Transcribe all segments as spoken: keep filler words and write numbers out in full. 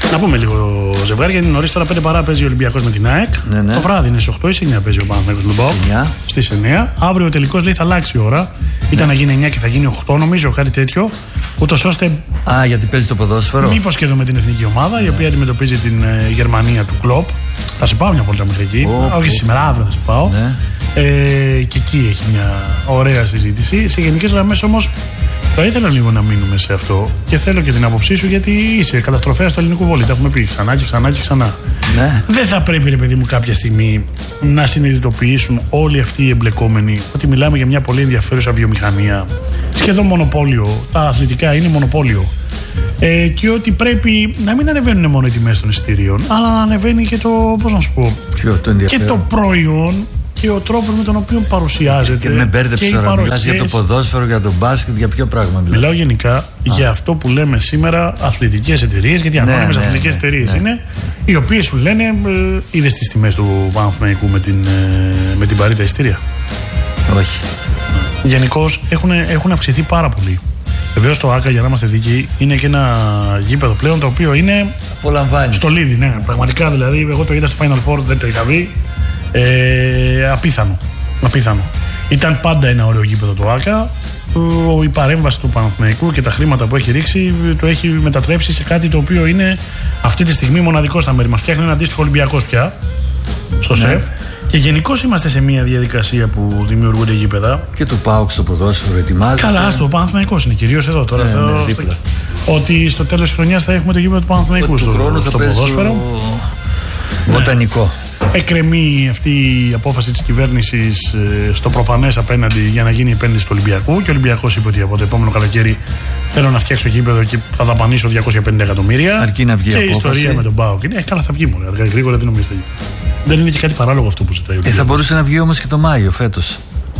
Να πούμε λίγο ζευγάρι, γιατί νωρίς τώρα πέντε παρά παίζει ο Ολυμπιακός με την ΑΕΚ. Ναι, ναι. Το βράδυ είναι στις οκτώ ή στις εννιά παίζει ο Παναθηναϊκός με τον ΠΑΟΚ. Στις εννιά. Αύριο ο τελικός λέει θα αλλάξει η ώρα. Ναι. Ήταν να γίνει εννιά και θα γίνει οκτώ, νομίζω, κάτι τέτοιο. Ούτως ώστε. Α, γιατί παίζει το ποδόσφαιρο. Μήπως και εδώ με την εθνική ομάδα, ναι. η οποία αντιμετωπίζει την ε, Γερμανία του Κλοπ. Θα σε πάω μια βόλτα μέχρι εκεί. Oh, Όχι oh. σήμερα, αύριο θα σε πάω. Ναι. Ε, και εκεί έχει μια ωραία συζήτηση. Σε γενικές γραμμές όμως. Θα ήθελα λίγο να μείνουμε σε αυτό και θέλω και την άποψή σου, γιατί είσαι καταστροφέας του ελληνικού βόλεϊ. Τα έχουμε πει ξανά και ξανά και ξανά. Ναι. Δεν θα πρέπει, ρε παιδί μου, κάποια στιγμή να συνειδητοποιήσουν όλοι αυτοί οι εμπλεκόμενοι ότι μιλάμε για μια πολύ ενδιαφέρουσα βιομηχανία. Σχεδόν μονοπόλιο. Τα αθλητικά είναι μονοπόλιο. Ε, και ότι πρέπει να μην ανεβαίνουν μόνο οι τιμές των εισιτήριων, αλλά να ανεβαίνει και το, πώς να σου πω, το και το προϊόν. Και ο τρόπος με τον οποίο παρουσιάζεται. Και με μπέρδεψε τώρα. Μιλάς για το ποδόσφαιρο, για το μπάσκετ, για ποιο πράγμα μιλάς? Μιλάω γενικά Α. για αυτό που λέμε σήμερα αθλητικές εταιρείες, γιατί ναι, ανώνυμες ναι, αθλητικές ναι, εταιρείες ναι. είναι, οι οποίες σου λένε, ε, είδες τις τιμές του Παναθηναϊκού με την, ε, με την Παρίτα εισιτήρια? Όχι. Γενικώς έχουν, έχουν αυξηθεί πάρα πολύ. Βεβαίως το ΆΚΑ, για να είμαστε δίκαιοι, είναι και ένα γήπεδο πλέον το οποίο είναι. Απολαμβάνει. Στο Λίδι, ναι. Πραγματικά δηλαδή, εγώ το είδα στο Final Four, δεν το είχα δει. Ε, απίθανο. απίθανο. Ήταν πάντα ένα ωραίο γήπεδο το ΆΚΑ. Η παρέμβαση του Παναθηναϊκού και τα χρήματα που έχει ρίξει το έχει μετατρέψει σε κάτι το οποίο είναι αυτή τη στιγμή μοναδικό στα μέρη μας. Φτιάχνει ένα αντίστοιχο Ολυμπιακός πια στο ναι. ΣΕΒ. Και γενικώς είμαστε σε μια διαδικασία που δημιουργούνται γήπεδα. Και του ΠΑΟΚ στο ποδόσφαιρο ετοιμάζεται. Καλά, στο Παναθηναϊκός είναι κυρίως εδώ τώρα. Ναι, ναι, στο... Ότι στο τέλος της χρονιάς θα έχουμε το γήπεδο του Παναθηναϊκού στο, στο ποδόσφαιρο. Βοτανικό. Εκκρεμεί αυτή η απόφαση της κυβέρνησης ε, στο προφανές απέναντι για να γίνει η επένδυση του Ολυμπιακού. Και ο Ολυμπιακός είπε ότι από το επόμενο καλοκαίρι θέλω να φτιάξω γήπεδο και θα δαπανίσω διακόσια πενήντα εκατομμύρια. Αρκεί να βγει και η ιστορία με τον ΠΑΟΚ. Ε, καλά, θα βγει μόνο. Αργά ή γρήγορα δεν νομίζετε. Δεν είναι και κάτι παράλογο αυτό που ζητάει ο Ολυμπιακός. Ε, θα μπορούσε να βγει όμως και το Μάιο φέτος.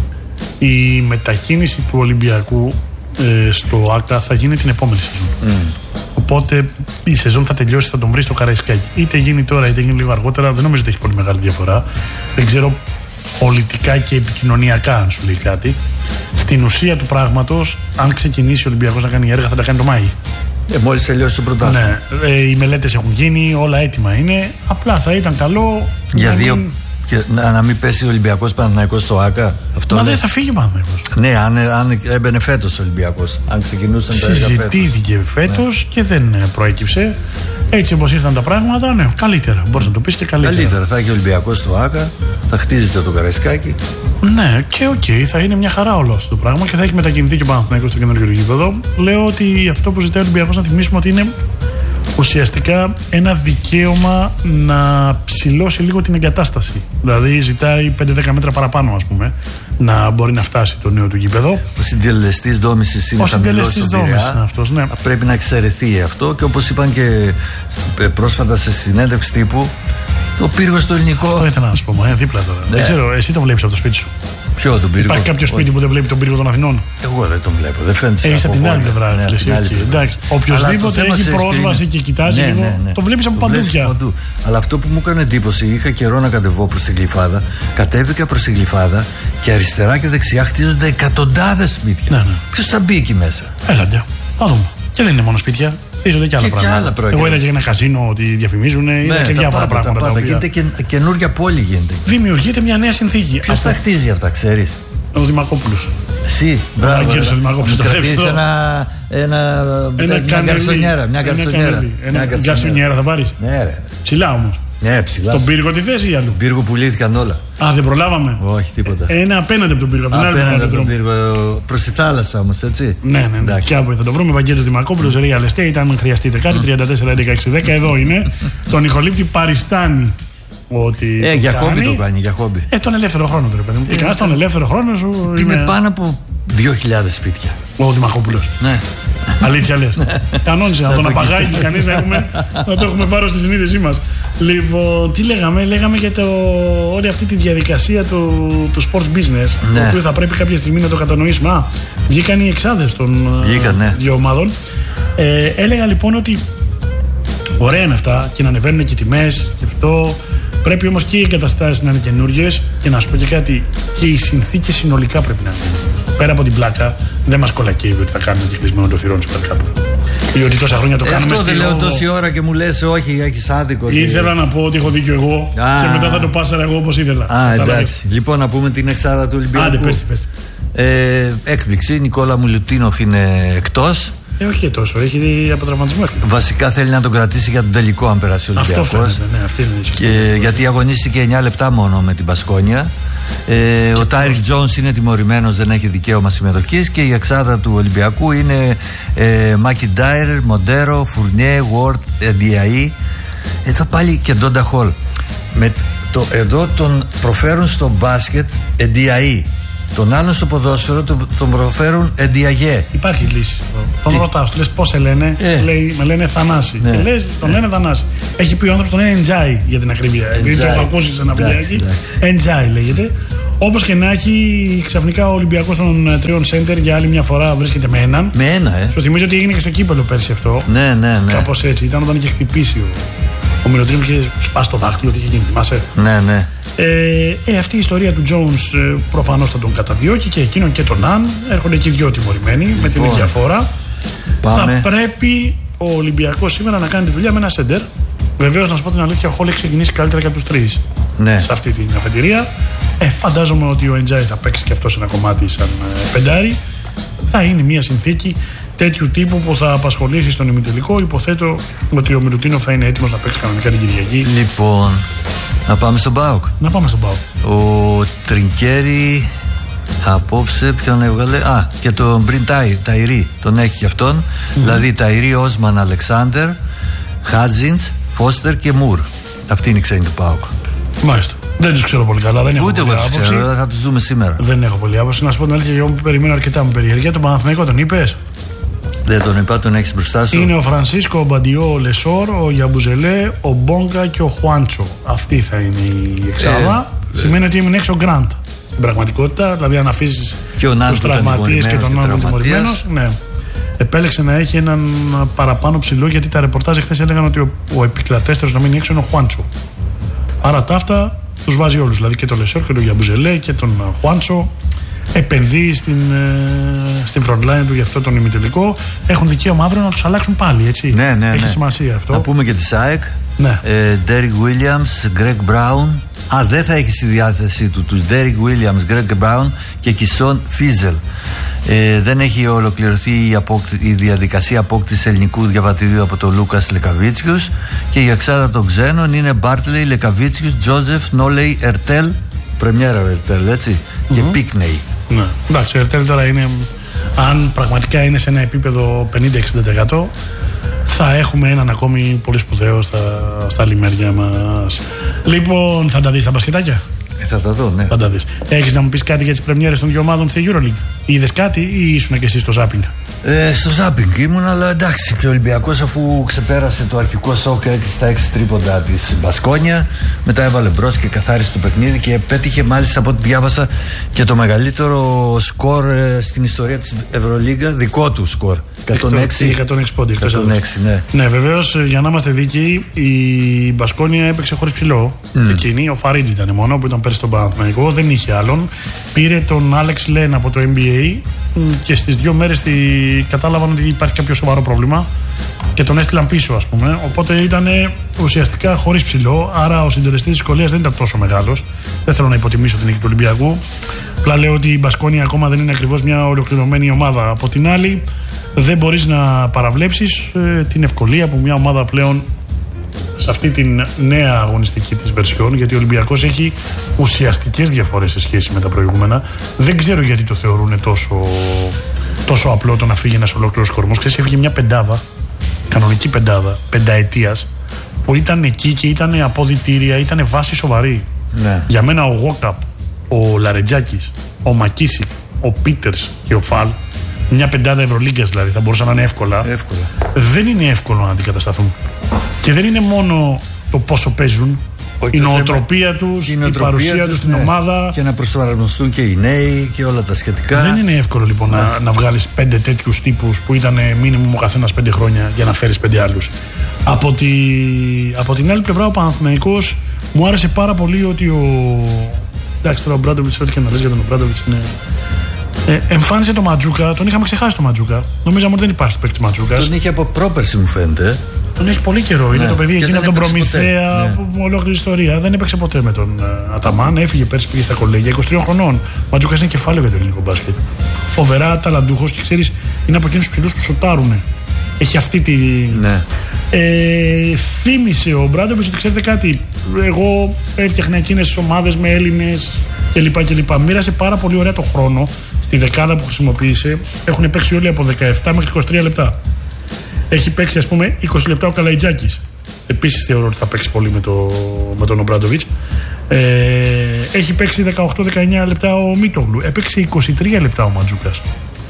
Η μετακίνηση του Ολυμπιακού ε, στο ΆΚΑ θα γίνει την επόμενη σεζόν. Mm. Οπότε η σεζόν θα τελειώσει, θα τον βρει στο Καραϊσκάκι. Είτε γίνει τώρα είτε γίνει λίγο αργότερα, δεν νομίζω ότι έχει πολύ μεγάλη διαφορά. Δεν ξέρω πολιτικά και επικοινωνιακά αν σου λέει κάτι. Στην ουσία του πράγματος, αν ξεκινήσει ο Ολυμπιακός να κάνει έργα, θα τα κάνει το Μάη. Ε, μόλις τελειώσει το πρωτάθλημα. Ναι, ε, οι μελέτες έχουν γίνει, όλα έτοιμα είναι. Απλά θα ήταν καλό. Για δύο. Μην... Και να, να μην πέσει ο Ολυμπιακός Παναθηναϊκός στο ΆΚΑ. Αυτό Μα είναι... δεν θα φύγει ο Παναθηναϊκός. Ναι, αν, αν έμπαινε φέτος ο Ολυμπιακός. Αν ξεκινούσαν τα έργα φέτος. Συζητήθηκε φέτος ναι. και δεν προέκυψε. Έτσι όπως ήρθαν τα πράγματα, ναι, καλύτερα. Μπορείς να το πεις και καλύτερα. Καλύτερα. Θα έχει ο Ολυμπιακός στο ΆΚΑ, θα χτίζεται το Καραϊσκάκι. Ναι, και οκ, okay, θα είναι μια χαρά όλο αυτό το πράγμα και θα έχει μετακινηθεί και ο Παναθηναϊκός στο καινούργιο γήπεδο. Λέω ότι αυτό που ζητάει ο Ολυμπιακός, να θυμίσουμε ότι είναι ουσιαστικά ένα δικαίωμα να ψηλώσει λίγο την εγκατάσταση. Δηλαδή ζητάει πέντε δέκα μέτρα παραπάνω, ας πούμε, να μπορεί να φτάσει το νέο του γήπεδο. Ο συντελεστής δόμησης είναι χαμηλός. Ο συντελεστής δόμησης είναι αυτός, ναι. Πρέπει να εξαιρεθεί αυτό και όπως είπαν και πρόσφατα σε συνέντευξη τύπου, ο πύργος στο ελληνικό. Αυτό ήθελα να σου πω, ε, δίπλα τώρα. Ναι. Δεν ξέρω, εσύ το βλέπεις από το σπίτι σου? Ποιο, τον πύργο? Υπάρχει κάποιο σπίτι που δεν βλέπει τον πύργο των Αθηνών? Εγώ δεν τον βλέπω, δεν φαίνεται. Έχει από την άλλη πλευρά. Εντάξει. Οποιοδήποτε έχει πρόσβαση και κοιτάζει λίγο, το βλέπει από παντού πια. Αλλά αυτό που μου έκανε εντύπωση, είχα καιρό να κατεβώ προς την Γλυφάδα, κατέβηκα προς την Γλυφάδα και αριστερά και δεξιά χτίζονται εκατοντάδες σπίτια. Ποιο θα μπει εκεί μέσα? Έλαντε, θα δούμε. Και δεν είναι μόνο σπίτια. Χτίζονται και άλλα πράγματα. Εγώ είδα και ένα καζίνο ότι διαφημίζουν, είδα και διάφορα πράγματα. Γίνεται καινούργια πόλη γίνεται. Δημιουργείται μια νέα συνθήκη. Ποιο τα χτίζει αυτά, ξέρεις? Ο Δημακόπουλος. Εσύ, μπράβο. Ο κύριος Δημακόπουλος το θέσει. Ένα, ένα, ένα, μια γκαρσονιέρα. Μια γκαρσονιέρα. Ένα γκαρσονιέρα θα πάρεις? Ναι, ρε. Ψηλά όμως. Ναι, ψηλά. Στον πύργο τη θέση ή αλλού? Στον πύργο πουλήθηκαν όλα. Α, δεν προλάβαμε. Όχι, τίποτα. Ένα απέναντι από τον πύργο. Απέναντι από τον πύργο. Προς τη θάλασσα όμως, έτσι. Ναι, ναι, ναι. Και από θα το βρούμε. Βαγγέλης Δημακόπουλος, Real Estate. Αν χρειαστείτε κάτι, τριάντα τέσσερα έντεκα έξι δέκα. Εδώ είναι. Τον ηχολήπτη Παριστάνη. Ότι ε, για χόμπι το κάνει, για χόμπι. Ε, τον ελεύθερο χρόνο τώρα, παιδί μου. Τι κάνεις τον ελεύθερο χρόνο σου? Είναι πάνω από δύο χιλιάδες σπίτια. Ο Δημακόπουλος. Ναι. Αλήθεια λες? Κανόνισε να τον απαγάγει και κανείς να, έχουμε, να το έχουμε πάρει στη συνείδησή μας. Λοιπόν, τι λέγαμε? Λέγαμε για το, όλη αυτή τη διαδικασία του, του sports business, ναι. Το οποίο θα πρέπει κάποια στιγμή να το κατανοήσουμε. Α, βγήκαν οι εξάδες των Βγήκα, ναι. δύο ομάδων. Ε, έλεγα λοιπόν ότι ωραία είναι αυτά και να ανεβαίνουν και οι τιμές και αυτό. Πρέπει όμως και οι εγκαταστάσεις να είναι καινούργιες και να σου πω και κάτι, και οι συνθήκες συνολικά πρέπει να είναι. Πέρα από την πλάκα, δεν μας κολακεύει ότι θα κάνουμε και κλεισμένο το θυρών Super Cup. Ή ότι τόσα χρόνια το ε, κάνουμε. Αυτό δεν λέω τόση ώρα και μου λες όχι, έχεις άδικο. Ήθελα και... να πω ότι έχω δίκιο εγώ Α. και μετά θα το πάσαρα εγώ όπως ήθελα. Α, εντάξει. Λοιπόν, να πούμε την εξάδα του Ολυμπιακού. Άντε, πέστε, πέστε. Ε, έκπληξη, Νικόλα Μιλουτίνοφ είναι εκτός. Ε, όχι και τόσο, έχει από τραυματισμό. Βασικά θέλει να τον κρατήσει για τον τελικό, αν περάσει ο Ολυμπιακός. Αυτό φαίνεται, ναι, αυτή είναι η και, γιατί αγωνίστηκε εννιά λεπτά μόνο με την Μπασκόνια. Ε, ο Τάιρις Τζόνς είναι τιμωρημένος, δεν έχει δικαίωμα συμμετοχής. Και η εξάδα του Ολυμπιακού είναι ε, Μακιντάιρ, Μοντέρο, Φουρνιέ, Γουόρτ, Εντιαή. Εδώ πάλι και Ντόντα Χολ. Με το, εδώ τον προφέρουν στο μπάσκετ Εντιαή. Τον άλλον στο ποδόσφαιρο τον, τον προφέρουν Εντιαγέ. Υπάρχει λύση. Τον ρωτάω, του λες πώς σε λένε, ε. λέει, με λένε Θανάση. Ναι. Και λες, τον λένε Θανάση. Έχει πει ο άνθρωπος τον λένε Εντζάι για την ακρίβεια. Επειδή το έχω ακούσει σε ένα βιντεάκι. Εντζάι λέγεται. Όπως και να έχει, ξαφνικά ο Ολυμπιακός των τριών σέντερ για άλλη μια φορά βρίσκεται με έναν. Με ένα, ε. Σου θυμίζω ότι έγινε και στο κύπελο πέρσι αυτό. Ναι, ναι, ναι. Κάπως έτσι. Ήταν όταν είχε χτυπήσει ο, ο Μιλουτίνοφ, είχε σπάσει το δάχτυλο, ότι είχε γίνει. Θυμάσαι. Ναι, ναι. Ε, ε, αυτή η ιστορία του Jones ε, προφανώς θα τον καταδιώκει και εκείνον και τον Αν. Έρχονται και οι δυο τιμωρημένοι λοιπόν, με την ίδια φορά. Πάμε. Θα πρέπει ο Ολυμπιακός σήμερα να κάνει τη δουλειά με ένα σέντερ. Βεβαίως, να σου πω την αλήθεια, ο Χολ έχει ξεκινήσει καλύτερα και από τους τρεις ναι. σε αυτή την αφετηρία. Ε, φαντάζομαι ότι ο Εντζάι θα παίξει και αυτό σε ένα κομμάτι σαν ε, πεντάρι. Θα είναι μια συνθήκη τέτοιου τύπου που θα απασχολήσει στον ημιτελικό. Υποθέτω ότι ο Μιλουτίνοφ θα είναι έτοιμος να παίξει κανονικά την Κυριακή. Λοιπόν, να πάμε στον ΠΑΟΚ. Να πάμε στον ΠΑΟΚ. Ο Τρινκέρι απόψε ποιον έβγαλε. Α, και τον Μπριν Ταϊρή τον έχει και αυτόν. Mm-hmm. Δηλαδή Ταϊρή, Όσμαν, Αλεξάνδερ, Χάτζιντς, Φώστερ και Μουρ. Αυτή είναι η ξένη του ΠΑΟΚ. Μάλιστα. Δεν τους ξέρω πολύ καλά. Δεν έχω Ούτε εγώ τους ξέρω, θα τους δούμε σήμερα. Δεν έχω πολύ άποψη. Να σου πω την αλήθεια, εγώ περιμένω αρκετά με περιέργεια. Τον Παναθηναϊκό τον είπες? Δεν τον είπα, τον έχεις μπροστά σου. Είναι ο Φρανσίσκο, ο Μπαντιό, ο Λεσόρ, ο Γιαμπουζελέ, ο Μπόγκα και ο Χουάντσο. Αυτή θα είναι η εξάδα. Ε, Σημαίνει ε. ότι έμεινε έξω ο Γκραντ. Στην πραγματικότητα, δηλαδή αν αφήσεις τους τραυματίες και τον άλλον τιμωρημένος. Ναι. Επέλεξε να έχει έναν παραπάνω ψηλό, γιατί τα ρεπορτάζ χθες έλεγαν ότι ο, ο επικρατέστερος να μείνει έξω είναι ο Χουάντσο. Άρα ταύτα τους βάζει όλους. Δηλαδή και τον Λεσόρ και τον Γιαμπουζελέ και τον Χουάντσο. Επενδύει στην, στην frontline του για αυτό τον ημιτελικό. Έχουν δικαίωμα αύριο να τους αλλάξουν πάλι, έτσι. Ναι, ναι, έχει ναι. σημασία αυτό. Να πούμε και τη ΣΑΕΚ. Ναι. Ντέρικ Βίλιαμς, Γκρέγκ Μπράουν. Α, δεν θα έχει στη διάθεσή του τους Ντέρικ Βίλιαμς, Γκρέγκ Μπράουν και Κισόν Φίζελ. Ε, δεν έχει ολοκληρωθεί η, απόκτη, η διαδικασία απόκτησης ελληνικού διαβατηρίου από τον Λούκας Λεκαβίτσιους και η εξάδα των ξένων είναι Μπάρτλεϊ, Λεκαβίτσιους, Τζόζεφ, Νόλεϊ, Ερτέλ. Πρεμιέρα ο Ερτέλ, έτσι. Mm-hmm. Και Πίκνεϊ. Ναι. Εντάξει, ο Ερτέλ τώρα είναι, αν πραγματικά είναι σε ένα επίπεδο πενήντα με εξήντα τοις εκατό, θα έχουμε έναν ακόμη πολύ σπουδαίο στα, στα λιμέρια μας. Λοιπόν, θα τα δεις τα μπασκετάκια? Ε, θα τα δω, ναι. Θα τα δεις. Έχεις να μου πεις κάτι για τις πρεμιέρες των δύο ομάδων στη EuroLeague? Είδες κάτι ή ήσουν και εσύ στο ζάπινγκ? Ε, στο ζάπινγκ ήμουν, αλλά εντάξει. Και ο Ολυμπιακός, αφού ξεπέρασε το αρχικό σοκ έξι στα έξι τρίποντα της Μπασκόνια, μετά έβαλε μπρος και καθάρισε το παιχνίδι και πέτυχε μάλιστα, από ό,τι διάβασα, και το μεγαλύτερο σκορ ε, στην ιστορία της Ευρωλίγκα, δικό του σκορ. εκατόν έξι πόντοι. εκατόν έξι, ναι. Ναι, βεβαίως, για να είμαστε δίκαιοι, η Μπασκόνια έπαιξε χωρίς ψηλό. Mm. Εκείνη, ο Φαρίντ ήταν μόνο που ήταν πέρσι στον Παναθηναϊκό, δεν είχε άλλον. Πήρε τον Άλεξ Λεν από το N B A και στις δύο μέρες τη... κατάλαβαν ότι υπάρχει κάποιο σοβαρό πρόβλημα και τον έστειλαν πίσω, ας πούμε. Οπότε ήταν ουσιαστικά χωρίς ψηλό. Άρα ο συντελεστής της δυσκολίας δεν ήταν τόσο μεγάλος. Δεν θέλω να υποτιμήσω την νίκη του Ολυμπιακού. Απλά λέω ότι η Μπασκόνια ακόμα δεν είναι ακριβώς μια ολοκληρωμένη ομάδα. Από την άλλη, δεν μπορείς να παραβλέψεις ε, την ευκολία που μια ομάδα πλέον σε αυτή την νέα αγωνιστική της βερσιόν, γιατί ο Ολυμπιακός έχει ουσιαστικές διαφορές σε σχέση με τα προηγούμενα. Δεν ξέρω γιατί το θεωρούν τόσο, τόσο απλό το να φύγει ένας ολόκληρος κορμός. Ξέρεις, έφυγε μια πεντάδα, κανονική πεντάδα, πενταετίας, που ήταν εκεί και ήταν αποδυτήρια, ήταν βάση σοβαρή. Ναι. Για μένα ο Γόκαπ, ο Λαρετζάκης, ο Μακίσικ, ο Πίτερς και ο Φαλ, μια πεντάδα Ευρωλίγκας δηλαδή, θα μπορούσαν να είναι εύκολα. Εύκολα. Δεν είναι εύκολο να αντικατασταθούν. Και δεν είναι μόνο το πόσο παίζουν, όχι, η νοοτροπία τους, η, η παρουσία τους στην ναι. ομάδα. Και να προσαρμοστούν και οι νέοι και όλα τα σχετικά. Δεν είναι εύκολο λοιπόν ναι. να, να βγάλεις πέντε τέτοιους τύπους που ήταν μίνιμουμ ο καθένας πέντε χρόνια για να φέρεις πέντε άλλους. Από, τη, από την άλλη πλευρά, ο Παναθηναϊκός μου άρεσε πάρα πολύ ότι ο. Εντάξει, τώρα ο Μπράντοβιτς, ό,τι και να λες για τον Μπράντοβιτς είναι. Ε, εμφάνισε το Ματζούκα, τον είχαμε ξεχάσει το Ματζούκα. Νομίζαμε ότι δεν υπάρχει παίκτη Ματζούκα. Τον είχε από πρόπερση, μου φαίνεται. Τον έχει πολύ καιρό. Ναι. Είναι το παιδί εκείνο από τον Προμηθέα, ναι. Ολόκληρη ιστορία. Δεν έπαιξε ποτέ με τον uh, Αταμάν. Έφυγε πέρσι, πήγε στα κολέγια. είκοσι τριών χρονών. Ο Ματζούκας είναι κεφάλαιο για το ελληνικό μπάσκετ. Φοβερά ταλαντούχος και ξέρεις, είναι από εκείνους τους ψηλούς που σοτάρουν. Έχει αυτή τη. Ναι. Ε, θύμισε ο Μπράντοβιτς ότι ξέρετε κάτι. Εγώ έφτιαχνα εκείνες τις ομάδες με Έλληνες κλπ. κλπ. Μοίρασε πάρα πολύ ωραία το χρόνο στη δεκάδα που χρησιμοποίησε. Έχουν παίξει όλοι από δεκαεπτά μέχρι είκοσι τρία λεπτά. Έχει παίξει, ας πούμε, είκοσι λεπτά ο Καλαϊτζάκης. Επίσης θεωρώ ότι θα παίξει πολύ με, το, με τον Ομπράντοβιτς. Ε, έχει παίξει δεκαοκτώ δεκαεννιά λεπτά ο Μίτογλου. Έπαιξε είκοσι τρία λεπτά ο Ματζούκας.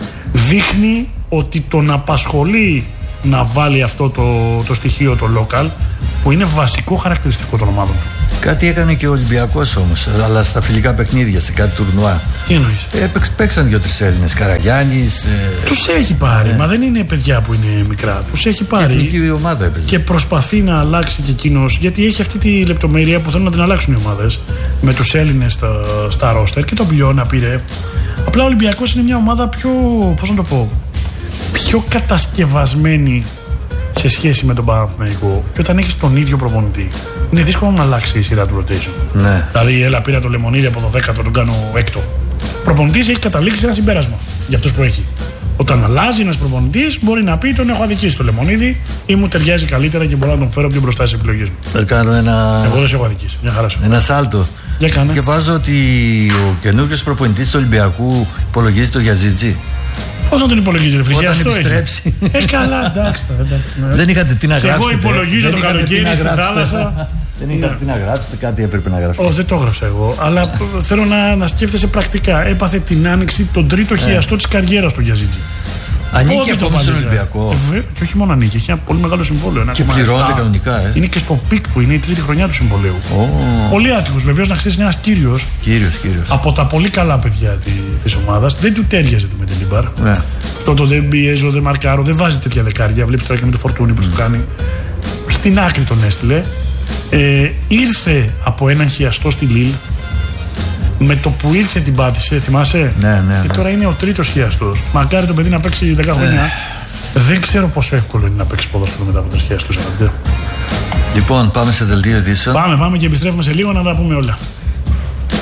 Δείχνει ότι τον απασχολεί να βάλει αυτό το, το στοιχείο, το local, που είναι βασικό χαρακτηριστικό των ομάδων του. Κάτι έκανε και ο Ολυμπιακός όμως, αλλά στα φιλικά παιχνίδια, σε κάτι τουρνουά. Τι εννοείς? Ε, παίξαν δύο-τρεις Έλληνες, Καραγιάννης. Ε... Τους έχει πάρει, ε. μα δεν είναι παιδιά που είναι μικρά. Τους έχει πάρει. Και η ομάδα έπαιζε. Και προσπαθεί να αλλάξει και εκείνος, γιατί έχει αυτή τη λεπτομέρεια που θέλουν να την αλλάξουν οι ομάδες. Με τους Έλληνες στα, στα ρόστερ και τον Μπλιώνα πήρε. Απλά ο Ολυμπιακός είναι μια ομάδα πιο, πώς να το πω, πιο κατασκευασμένη σε σχέση με τον Παναθηναϊκό. Και όταν έχεις τον ίδιο προπονητή, είναι δύσκολο να αλλάξει η σειρά του rotation. Ναι. Δηλαδή, έλα, πήρα το Λεμονίδη από το δέκατο, τον κάνω έκτο. Ο προπονητής έχει καταλήξει σε ένα συμπέρασμα για αυτούς που έχει. Όταν αλλάζει ένας προπονητής, μπορεί να πει: τον έχω αδικήσει το Λεμονίδη ή μου ταιριάζει καλύτερα και μπορώ να τον φέρω πιο μπροστά στις επιλογές μου. Θα κάνω ένα. Εγώ δεν σε έχω αδικήσει. Μια χαρά σου. Ένα σάλτο. Για κάνε. Και βάζω ότι ο καινούργιος προπονητής του Ολυμπιακού υπολογίζει το Γιαζίτζι. Πώς να τον υπολογίζει, ρε φίλε, αυτό επιστρέψει. Ε, καλά, εντάξει. Δεν είχατε τι να γράψετε. Και εγώ υπολογίζω το καλοκαίρι στη θάλασσα. Δεν είχατε τι να γράψετε, κάτι έπρεπε να γράψετε. Όχι, δεν το έγραψα εγώ. Αλλά θέλω να, να σκέφτεσαι πρακτικά. Έπαθε την άνοιξη τον τρίτο χιαστό της καριέρας του Γιαζίτζι. Ανήκει ακόμα στον Ολυμπιακό. Ε, και όχι μόνο ανήκει, έχει ένα πολύ μεγάλο συμβόλαιο. Και πληρώνεται κανονικά. Ε. Είναι και στο πικ του, είναι η τρίτη χρονιά του συμβολέου. Oh. Πολύ άτυχος. Βεβαίως, να ξέρεις, είναι ένας κύριος. Κύριος, κύριος. Από τα πολύ καλά παιδιά της ομάδας. Δεν του τέριαζε το Μεντελίμπαρ. Ναι. Αυτό το δεν πιέζω, δεν μαρκάρω, δεν βάζει τέτοια δεκάρια. Βλέπεις τώρα και με το Φορτούνι που mm. του κάνει. Στην άκρη τον έστειλε. Ε, ήρθε από έναν χιαστό στη Λίλ. Με το που ήρθε την πάτησε, θυμάσαι. Ναι, ναι, ναι. Και τώρα είναι ο τρίτος χιαστός. Μακάρι το παιδί να παίξει δέκα χρόνια. Ε. Δεν ξέρω πόσο εύκολο είναι να παίξει ποδόσφαιρο μετά από τρεις χιαστούς. Λοιπόν, πάμε σε δελτίο ειδήσεων. Πάμε, πάμε και επιστρέφουμε σε λίγο να τα πούμε όλα.